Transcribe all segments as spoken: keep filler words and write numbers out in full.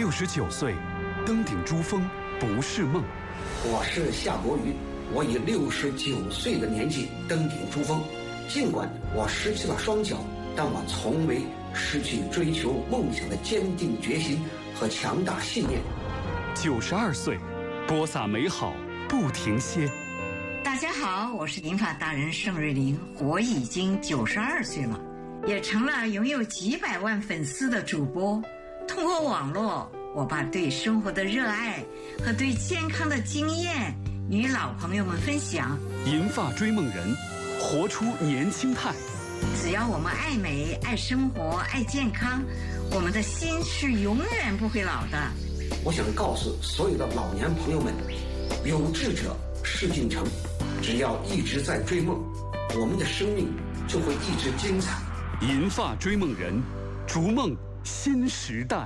六十九岁，登顶珠峰不是梦。 我是夏国瑜，我以六十九岁的年纪登顶珠峰，尽管我失去了双脚，但我从未失去追求梦想的坚定决心和强大信念。 九十二岁，播撒美好不停歇。 大家好，我是银发达人盛瑞玲，我已经九十二岁了，也成了拥有几百万粉丝的主播。通过网络，我把对生活的热爱和对健康的经验与老朋友们分享。 银发追梦人，活出年轻态。 只要我们爱美、爱生活、爱健康，我们的心是永远不会老的。 我想告诉所有的老年朋友们，有志者事竟成，只要一直在追梦，我们的生命就会一直精彩。 银发追梦人，逐梦新时代。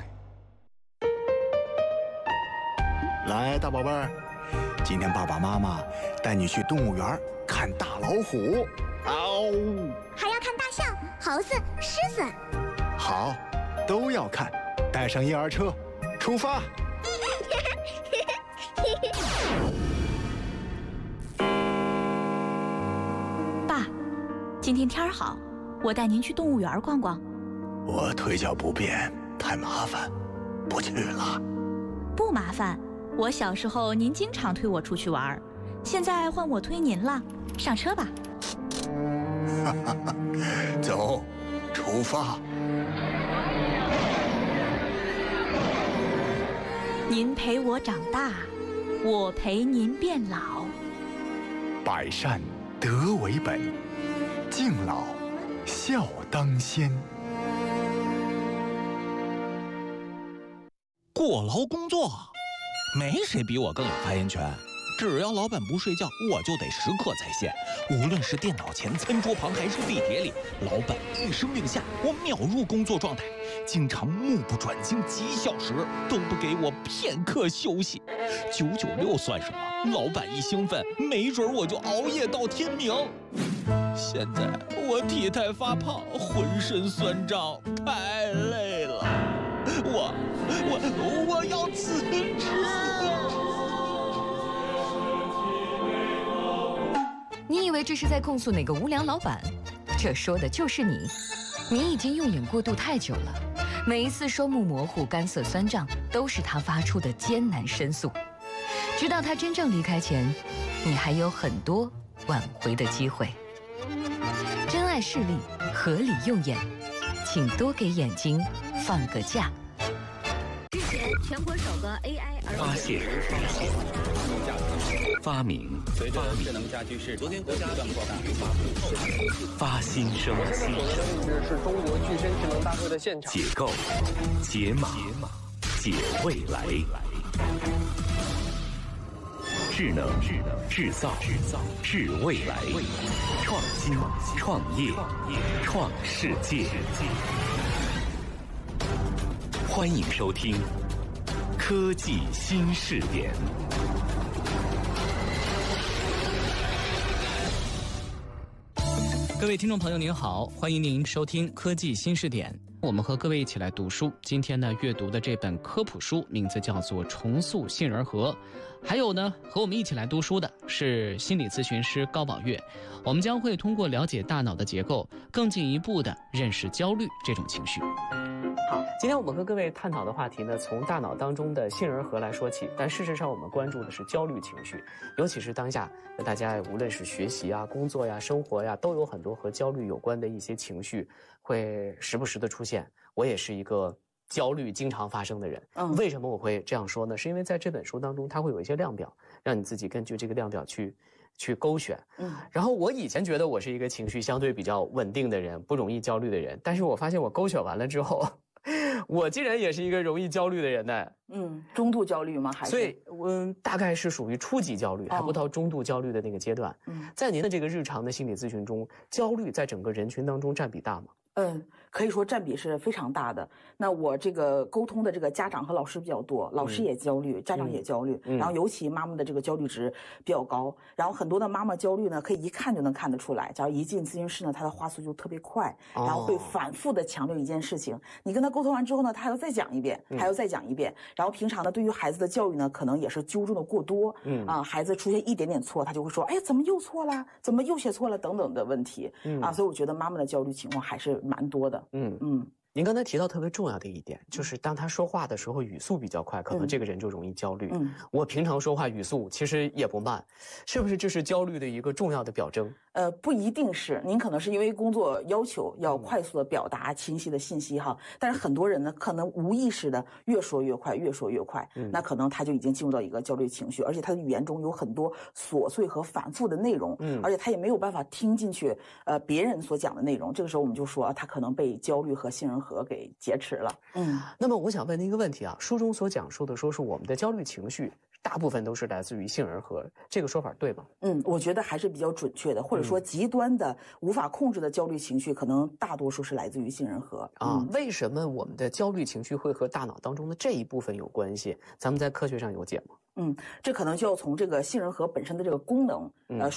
来，大宝贝儿，今天爸爸妈妈带你去动物园看大老虎。嗷！ 还要看大象、猴子、狮子。 好，都要看。带上婴儿车，出发。 爸，今天天儿好，我带您去动物园逛逛。 我腿脚不便，太麻烦，不去了。 不麻烦，我小时候您经常推我出去玩，现在换我推您了。上车吧。 走，出发。 您陪我长大，我陪您变老。 百善德为本，敬老孝当先。 过劳工作，没谁比我更有发言权。只要老板不睡觉，我就得时刻在线。无论是电脑前、餐桌旁，还是地铁里，老板一声令下，我秒入工作状态，经常目不转睛几小时，都不给我片刻休息。九九六算什么？老板一兴奋，没准我就熬夜到天明。现在我体态发胖，浑身酸胀，太累了。我我我要辞职。 你以为这是在控诉哪个无良老板？这说的就是你。你已经用眼过度太久了，每一次双目模糊、干涩酸胀，都是他发出的艰难申诉。直到他真正离开前，你还有很多挽回的机会。珍爱视力，合理用眼，请多给眼睛放个假。 日前，全国首个 A I 儿发现、发明、 随着智能家居市场的不断扩大， 发新生、 是中国具身智能大会的现场。 解构、解码、解未来。智能、智能、制造、制造、智未来。创新、创业、创世界。欢迎收听《科技新视点》。 各位听众朋友您好，欢迎您收听科技新视点，我们和各位一起来读书。今天呢，阅读的这本科普书名字叫做《重塑杏仁核》。还有呢，和我们一起来读书的是心理咨询师高宝月。我们将会通过了解大脑的结构，更进一步的认识焦虑这种情绪。 好，今天我们和各位探讨的话题呢，从大脑当中的杏仁核来说起。但事实上，我们关注的是焦虑情绪，尤其是当下大家无论是学习啊、工作呀、生活呀，都有很多和焦虑有关的一些情绪会时不时的出现。我也是一个焦虑经常发生的人。嗯，为什么我会这样说呢？是因为在这本书当中，它会有一些量表，让你自己根据这个量表去去勾选。嗯，然后我以前觉得我是一个情绪相对比较稳定的人，不容易焦虑的人，但是我发现我勾选完了之后，我竟然也是一个容易焦虑的人呢。 嗯，中度焦虑吗？还是？ 所以，嗯，大概是属于初级焦虑，还不到中度焦虑的那个阶段。嗯，在您的这个日常的心理咨询中，焦虑在整个人群当中占比大吗？ 嗯， 可以说占比是非常大的。那我这个沟通的这个家长和老师比较多，老师也焦虑，嗯、家长也焦虑，嗯、然后尤其妈妈的这个焦虑值比较高，然后很多的妈妈焦虑呢，可以一看就能看得出来。假如一进咨询室呢，她的话速就特别快，哦、然后会反复的强调一件事情。你跟她沟通完之后呢，她还要再讲一遍，还要再讲一遍。嗯、然后平常呢，对于孩子的教育呢，可能也是纠正的过多，嗯啊，孩子出现一点点错，他就会说，哎，怎么又错了？怎么又写错了？等等的问题，嗯啊，所以我觉得妈妈的焦虑情况还是蛮多的，嗯嗯。 您刚才提到特别重要的一点，就是当他说话的时候语速比较快，可能这个人就容易焦虑。嗯，我平常说话语速其实也不慢，是不是这是焦虑的一个重要的表征？ 呃，不一定是，您可能是因为工作要求要快速的表达清晰的信息哈，但是很多人呢可能无意识的越说越快，越说越快，嗯、那可能他就已经进入到一个焦虑情绪，而且他的语言中有很多琐碎和反复的内容，嗯，而且他也没有办法听进去呃别人所讲的内容，这个时候我们就说、啊、他可能被焦虑和杏仁核给劫持了。 嗯，那么我想问您一个问题啊，书中所讲述的说是我们的焦虑情绪大部分都是来自于杏仁核，这个说法对吗？ 嗯，我觉得还是比较准确的，或者说极端的、嗯、无法控制的焦虑情绪，可能大多数是来自于杏仁核啊、嗯。为什么我们的焦虑情绪会和大脑当中的这一部分有关系？咱们在科学上有解吗？ 嗯，这可能就要从这个杏仁核本身的这个功能，呃。